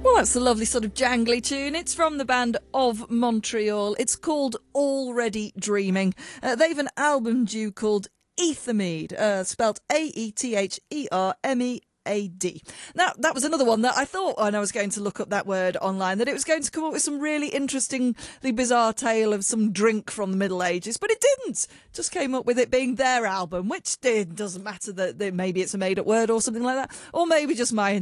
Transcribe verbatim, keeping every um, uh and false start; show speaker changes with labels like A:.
A: Well, that's a lovely sort of jangly tune. It's from the band of Montreal. It's called Already Dreaming. Uh, they've an album due called Ethermede, uh, spelt A E T H E R M E A D. Now, that was another one that I thought when I was going to look up that word online that it was going to come up with some really interestingly bizarre tale of some drink from the Middle Ages, but it didn't. Just came up with it being their album, which did, doesn't matter that, that maybe it's a made-up word or something like that, or maybe just my